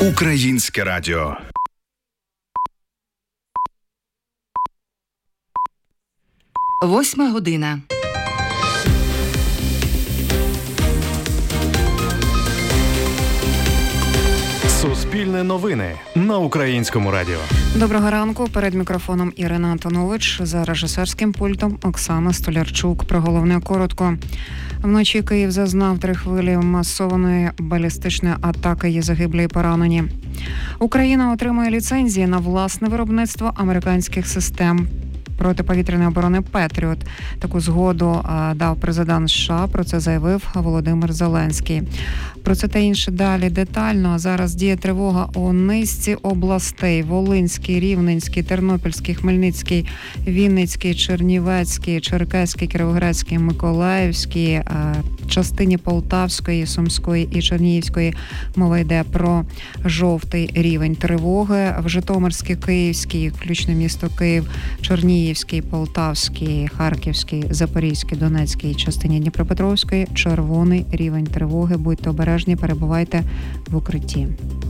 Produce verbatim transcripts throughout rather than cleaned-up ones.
Українське радіо. Восьма година. Суспільне новини на Українському радіо. Доброго ранку. Перед мікрофоном Ірина Антонович, за режисерським пультом Оксана Столярчук. Про головне коротко. Вночі Київ зазнав три хвилі масованої балістичної атаки, є загиблі і поранені. Україна отримує ліцензії на власне виробництво американських систем протиповітряної оборони «Петріот». Таку згоду дав президент США, про це заявив Володимир Зеленський. Про це та інше далі детально. А зараз діє тривога у низці областей: Волинський, Рівненський, Тернопільський, Хмельницький, Вінницький, Чернівецький, Черкаський, Кіровоградський, Миколаївський, частині Полтавської, Сумської і Чернігівської. Мова йде про жовтий рівень тривоги. В Житомирській, Київській, включно місто Київ, Чернігівській, Полтавській, Харківській, Запорізькій, Донецькій частині Дніпропетровської червоний рівень тривоги. Будьте обережні, перебувайте в укритті.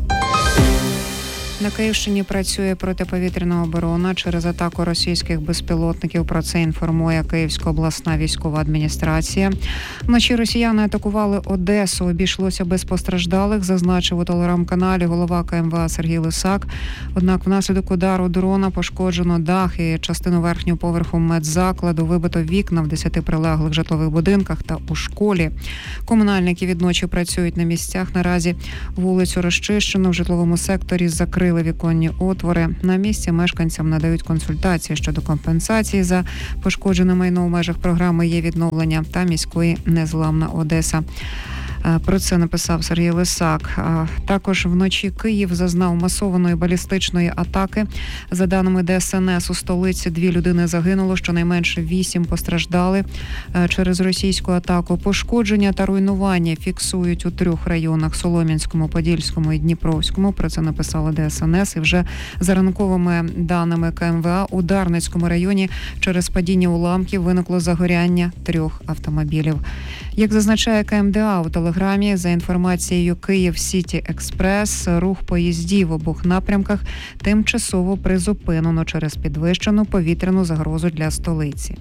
На Київщині працює протиповітряна оборона через атаку російських безпілотників. Про це інформує Київська обласна військова адміністрація. Вночі росіяни атакували Одесу. Обійшлося без постраждалих, зазначив у телеграм-каналі голова ка ем ве а Сергій Лисак. Однак внаслідок удару дрона пошкоджено дах і частину верхнього поверху медзакладу, вибито вікна в десяти прилеглих житлових будинках та у школі. Комунальники відночі працюють на місцях. Наразі вулицю розчищено, в житловому секторі закрили віконні отвори. На місці мешканцям надають консультації щодо компенсації за пошкоджене майно. У межах програми є відновлення та міської «Незламна Одеса». Про це написав Сергій Лисак. Також вночі Київ зазнав масованої балістичної атаки. За даними де ес ен ес, у столиці дві людини загинуло, щонайменше вісім постраждали через російську атаку. Пошкодження та руйнування фіксують у трьох районах: Солом'янському, Подільському і Дніпровському. Про це написала де ес ен ес. І вже за ранковими даними ка ем ве а у Дарницькому районі через падіння уламків виникло загоряння трьох автомобілів. Як зазначає ка ем де а у телеграмі, за інформацією Київ Сіті Експрес, рух поїздів в обох напрямках тимчасово призупинено через підвищену повітряну загрозу для столиці.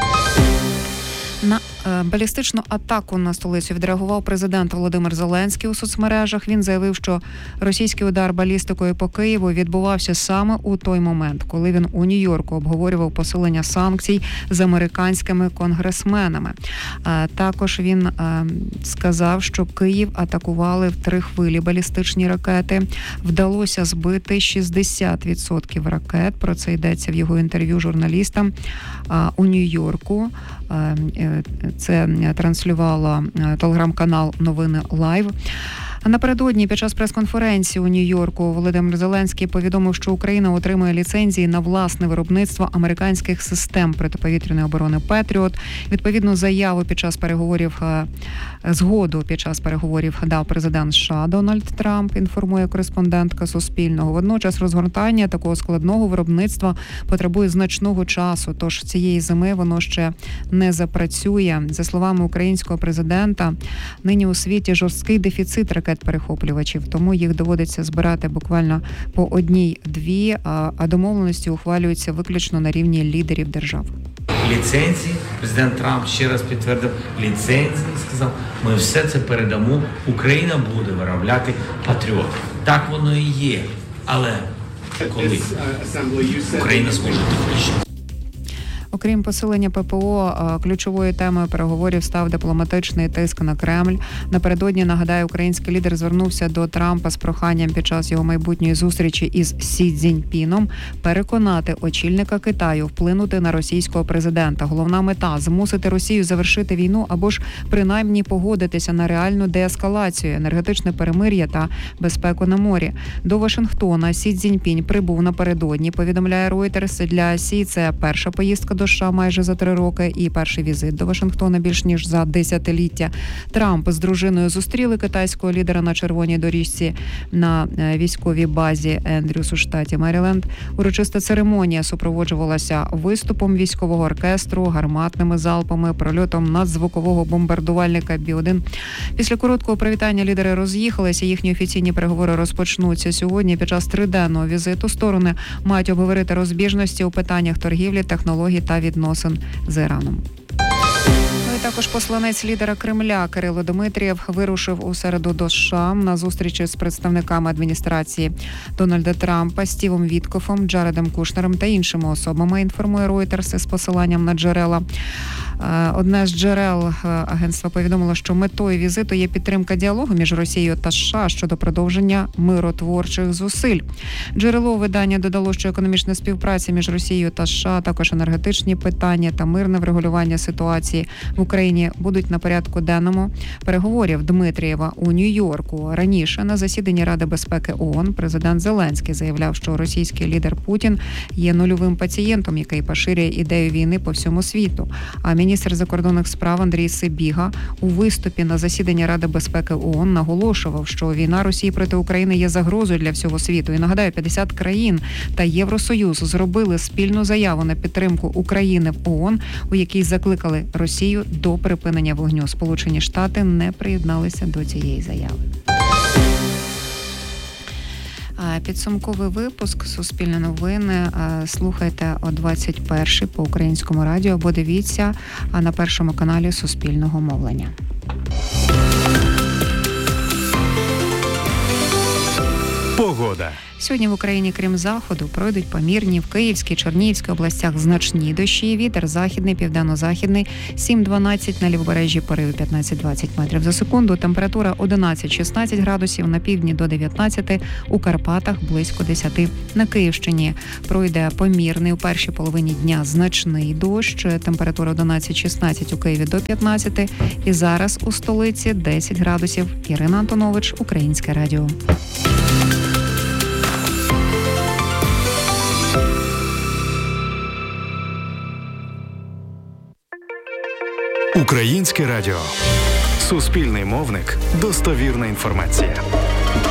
На е, балістичну атаку на столицю відреагував президент Володимир Зеленський у соцмережах. Він заявив, що російський удар балістикою по Києву відбувався саме у той момент, коли він у Нью-Йорку обговорював посилення санкцій з американськими конгресменами. Е, також він е, сказав, що Київ атакували в три хвилі балістичні ракети. Вдалося збити шістдесят відсотків ракет. Про це йдеться в його інтерв'ю журналістам е, у Нью-Йорку. Е, Це транслювала телеграм-канал «Новини Лайв». Напередодні під час прес-конференції у Нью-Йорку Володимир Зеленський повідомив, що Україна отримує ліцензії на власне виробництво американських систем протиповітряної оборони «Петріот». Відповідну заяву під час переговорів, згоду під час переговорів дав президент США Дональд Трамп, інформує кореспондентка Суспільного. Водночас розгортання такого складного виробництва потребує значного часу, тож цієї зими воно ще не запрацює. За словами українського президента, нині у світі жорсткий дефіцит ракет-перехоплювачів, тому їх доводиться збирати буквально по одній-дві, а домовленості ухвалюються виключно на рівні лідерів держав. Ліцензії, президент Трамп ще раз підтвердив, ліцензії, сказав, ми все це передамо, Україна буде виробляти «Патріот». Так воно і є, але коли Україна зможе технічно. Окрім посилення пе пе о, ключовою темою переговорів став дипломатичний тиск на Кремль. Напередодні, нагадаю, український лідер звернувся до Трампа з проханням під час його майбутньої зустрічі із Сі Цзіньпіном переконати очільника Китаю вплинути на російського президента. Головна мета – змусити Росію завершити війну або ж принаймні погодитися на реальну деескалацію, енергетичне перемир'я та безпеку на морі. До Вашингтона Сі Цзіньпінь прибув напередодні, повідомляє Reuters. Для Сі це перша поїздка до США майже за три роки і перший візит до Вашингтона більш ніж за десятиліття. Трамп з дружиною зустріли китайського лідера на червоній доріжці на військовій базі Ендрюс у штаті Меріленд. Урочиста церемонія супроводжувалася виступом військового оркестру, гарматними залпами, прольотом надзвукового бомбардувальника Бі один. Після короткого привітання лідери роз'їхалися. Їхні офіційні переговори розпочнуться сьогодні. Під час триденного візиту сторони мають обговорити розбіжності у питаннях торгівлі, технологій та відносин з Іраном. Також посланець лідера Кремля Кирило Дмитрієв вирушив у середу до США на зустрічі з представниками адміністрації Дональда Трампа, Стівом Віткофом, Джаредом Кушнером та іншими особами, інформує Reuters з посиланням на джерела. Одне з джерел агентства повідомило, що метою візиту є підтримка діалогу між Росією та США щодо продовження миротворчих зусиль. Джерело видання додало, що економічна співпраця між Росією та США, також енергетичні питання та мирне врегулювання ситуації в Україні будуть на порядку денному переговорів Дмитрієва у Нью-Йорку. Раніше на засіданні Ради безпеки ООН президент Зеленський заявляв, що російський лідер Путін є нульовим пацієнтом, який поширює ідею війни по всьому світу. А міністр закордонних справ Андрій Сибіга у виступі на засіданні Ради безпеки ООН наголошував, що війна Росії проти України є загрозою для всього світу. І нагадаю, п'ятдесят країн та Євросоюз зробили спільну заяву на підтримку України в ООН, у якій закликали Росію до припинення вогню. Сполучені Штати не приєдналися до цієї заяви. Підсумковий випуск «Суспільне новини» слухайте о двадцять першій по українському радіо або дивіться на першому каналі Суспільного мовлення. Погода. Сьогодні в Україні, крім заходу, пройдуть помірні в Київській, Чернігівській областях значні дощі. Вітер західний, південно-західний сім-дванадцять, на лівобережжі пориви п'ятнадцять-двадцять метрів за секунду. Температура одинадцять-шістнадцять градусів, на півдні до дев'ятнадцяти, у Карпатах близько десяти. На Київщині пройде помірний у першій половині дня значний дощ. Температура одинадцять-шістнадцять, у Києві до п'ятнадцяти. І зараз у столиці десять градусів. Ірина Антонович, Українське радіо. Українське радіо. Суспільний мовник. Достовірна інформація.